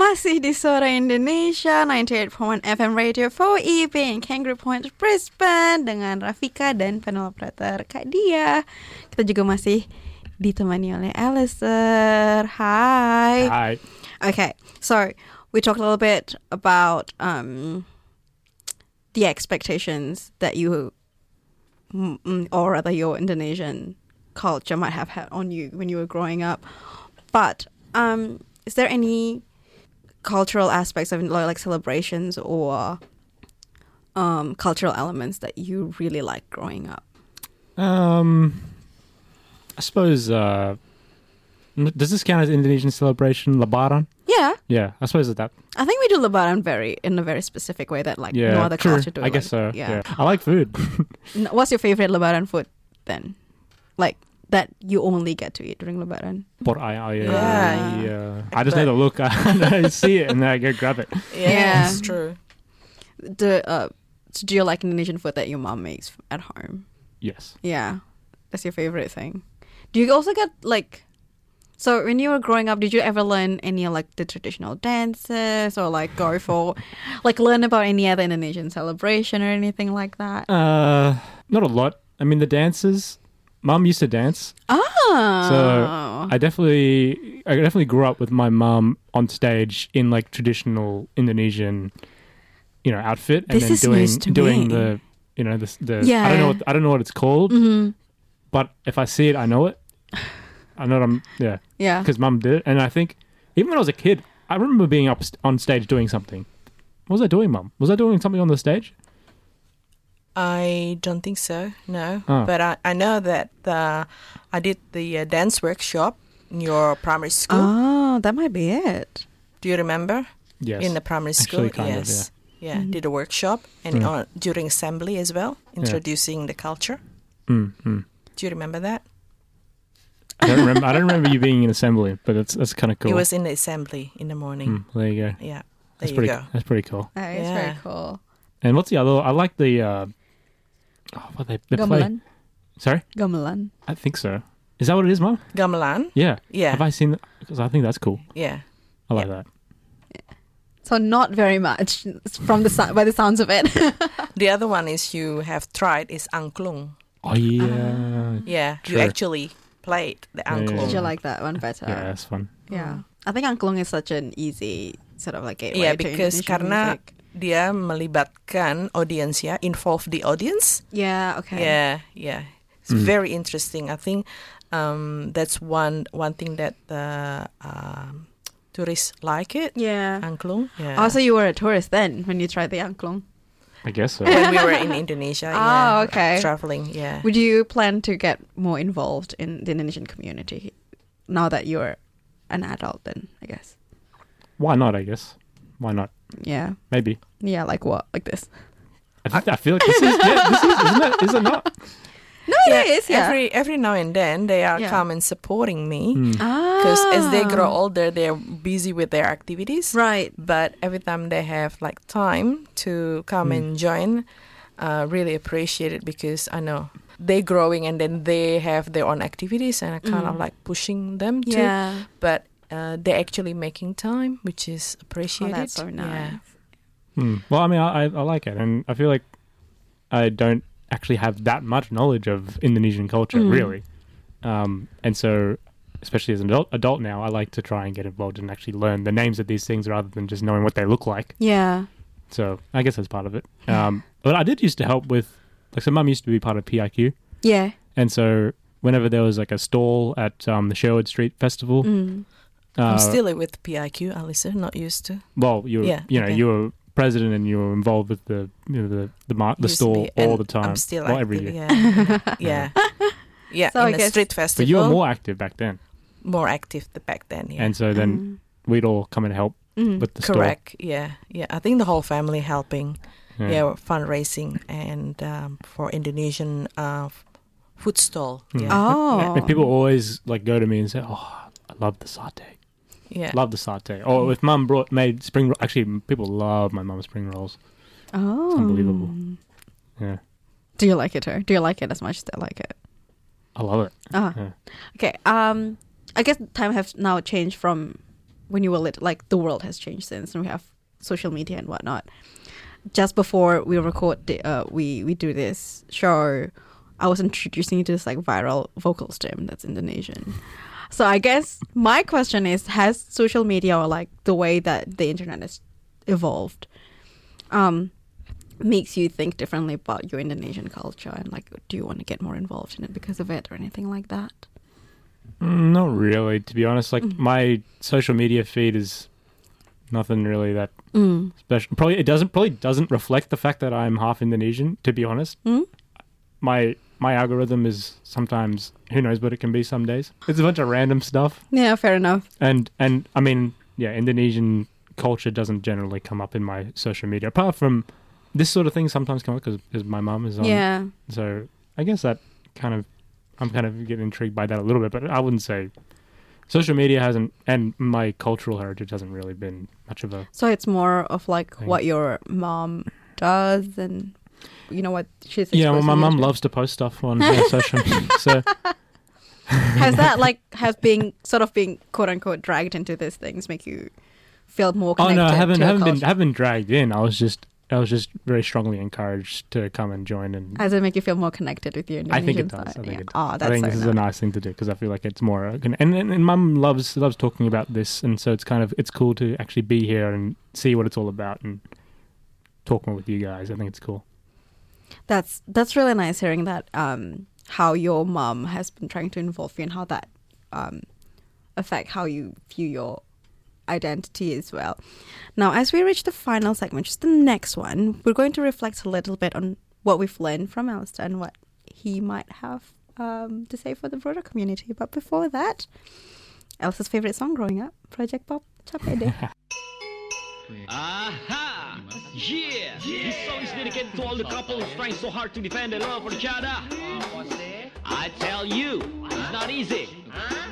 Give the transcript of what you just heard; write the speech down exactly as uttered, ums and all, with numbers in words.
Masih di Suara Indonesia ninety-eight point one F M Radio four E B in Kangaroo Point, Brisbane dengan Rafika dan panel operator Kak Dia. Kita juga masih ditemani oleh Alistair. Hi. Hi. Okay, so we talked a little bit about um, the expectations that you, or rather your Indonesian culture might have had on you when you were growing up. But um, is there any cultural aspects of like celebrations or um, cultural elements that you really like growing up? Um, I suppose, uh, does this count as Indonesian celebration, Lebaran? Yeah. Yeah, I suppose that. I think we do Lebaran very in a very specific way that like Yeah, no other true. culture do. I guess like, so. Yeah. Yeah. I like food. What's your favorite Lebaran food then? Like that you only get to eat during Lebaran? Por ayam. Yeah. Yeah. yeah. I just need to look. I see it and then I go grab it. Yeah, Yeah. it's true. The uh, so do you like Indonesian food that your mom makes at home? Yes. Yeah, that's your favorite thing. Do you also get like? So when you were growing up, did you ever learn any like the traditional dances or like go for, like learn about any other Indonesian celebration or anything like that? Uh, not a lot. I mean, the dances. Mum used to dance. Oh. So I definitely, I definitely grew up with my mum on stage in like traditional Indonesian, you know, outfit, and This then is doing news to doing me. the, you know, the the. Yeah. I don't know what I don't know what it's called, Mm-hmm. but if I see it, I know it. I know I'm yeah, Yeah. because Mum did it, and I think even when I was a kid, I remember being up st- on stage doing something. What was I doing, Mum? Was I doing something on the stage? I don't think so, no. Oh. But I, I know that uh, I did the uh, dance workshop in your primary school. Oh, that might be it. Do you remember? Yes. In the primary school? Actually, kind of, yes. Yeah, Mhm. did a workshop and Mm. uh, during assembly as well, introducing the culture. Mm, mm. Do you remember that? I don't remember. I don't remember you being in assembly, but that's that's kind of cool. It was in the assembly in the morning. Mm, there you go. Yeah, there That's you pretty. go. That's pretty cool. That is very Yeah. cool. And what's the other? I like the. Uh, oh, what they, they play? Gamelan. Sorry, Gamelan. I think so. Is that what it is, Mum? Gamelan? Yeah. Yeah, Have I seen that? Because I think that's cool. yeah. I like Yeah. that. So not very much from the sou- by the sounds of it. The other one is you have tried is angklung. Oh yeah. Yeah, you Sure. actually played the Yeah, yeah, Did angklung. you like that one better? yeah, that's fun. Yeah. I think angklung is such an easy sort of like gateway Yeah, to because Indonesian karena music. dia melibatkan audience ya, involve the audience. Yeah, okay. Yeah, yeah. It's Mm. very interesting. I think um, that's one one thing that the um, tourists like it. Yeah. Angklung. Yeah. Also, you were a tourist then when you tried the angklung. I guess so. when we were in Indonesia. Oh, yeah, okay. Traveling. Yeah. Would you plan to get more involved in the Indonesian community now that you're an adult then, I guess? Why not? I guess. Why not? Yeah. Maybe. Yeah, like what? Like this? I, think, I feel like this is. Yeah, this is. Isn't it? Is it not? No, it is, yeah. Every every now and then they are Yeah. come and supporting me Mm. Ah. because as they grow older, they're busy with their activities. Right. But every time they have like time to come Mm. and join, uh, really appreciate it because I know they're growing and then they have their own activities and I kind Mm. of like pushing them to. Yeah. But uh, they're actually making time, which is Oh, appreciated. that's so nice. Yeah. Hmm. Well, I mean, I, I I like it, and I feel like I don't actually have that much knowledge of Indonesian culture, Mm. really. Um, and so, especially as an adult, adult now, I like to try and get involved and actually learn the names of these things rather than just knowing what they look like. Yeah. So I guess that's part of it. Um, but I did used to help with, like, so Mum used to be part of P I Q, Yeah. and so whenever there was like a stall at um, the Sherwood Street Festival, Mm. uh, I'm still with P I Q, Alisa, not used to. well, you were, Yeah, you know, okay. you were president and you were involved with the you know, the the, mar- the Used to store be, all and the time. I'm still well, active, every year. Yeah, yeah, yeah. So I in the guess- street But festival, you were more active back then, more active the back then. Yeah, and so then we'd all come and help Mm. with the store. correct. Yeah, yeah. I think the whole family helping. Yeah. Yeah, fundraising and um, for Indonesian uh, f- food stall. Mm. Yeah, Oh. And people always like go to me and say, "Oh, I love the satay. yeah. Love the satay." Or if Mum brought made spring, ro- actually people love my mum's spring rolls. Oh. unbelievable. Yeah, Do you like it too? Do you like it as much as they like it? I love it. Ah. Yeah. Okay. Um, I guess time has now changed from when you were little, like the world has changed since, and we have social media and whatnot. Just before we record, the, uh, we we do this show, I was introducing you to this like viral vocal stem that's Indonesian. So I guess my question is, has social media or like the way that the internet has evolved um, makes you think differently about your Indonesian culture, and like, do you want to get more involved in it because of it or anything like that? Mm, not really, to be honest. Like Mm. my social media feed is nothing really that Mm. special. Probably it doesn't probably doesn't reflect the fact that I'm half Indonesian, to be honest. Mm? My my algorithm is sometimes, who knows what it can be some days. It's a bunch of random stuff. Yeah, fair enough. And and I mean, yeah, Indonesian culture doesn't generally come up in my social media, apart from this sort of thing sometimes come up because my mum is on. Yeah. So I guess that kind of, I'm kind of getting intrigued by that a little bit, but I wouldn't say social media hasn't, and my cultural heritage hasn't really been much of a. So it's more of like Thing. what your mom does, and you know what she's. Yeah, well, my exposing you mum to. loves to post stuff on her social media, so Has that like has being sort of being quote unquote dragged into these things make you feel more oh connected? no, I haven't to your haven't been culture? haven't been dragged in. I was just I was just very strongly encouraged to come and join, and Does it make you feel more connected with your I Indonesian think it does. side? I think yeah. it does. Oh, that's I think so this is nice. a nice thing to do because I feel like it's more, uh, and and, and Mum loves loves talking about this, and so it's kind of it's cool to actually be here and see what it's all about and talk more with you guys. I think it's cool. That's that's really nice hearing that. Um, how your mom has been trying to involve you and how that um affect how you view your identity as well. Now, as we reach the final segment, just the next one, we're going to reflect a little bit on what we've learned from Alistair and what he might have um, to say for the broader community. But before that, Alistair's favorite song growing up, Project Pop, Capek Deh. Aha! Yeah! This song is dedicated to all the couples trying so hard to defend their love for each other. I tell you,